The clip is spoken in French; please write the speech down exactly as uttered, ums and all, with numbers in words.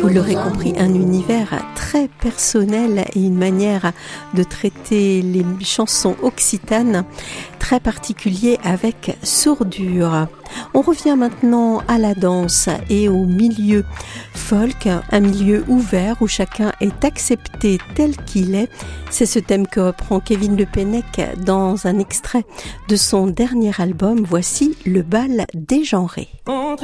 Vous l'aurez compris, un univers très personnel et une manière de traiter les chansons occitanes très particulier avec Sourdure. On revient maintenant à la danse et au milieu folk, un milieu ouvert où chacun est accepté tel qu'il est. C'est ce thème que reprend Kevin Le Pennec dans un extrait de son dernier album. Voici Le bal dégenré.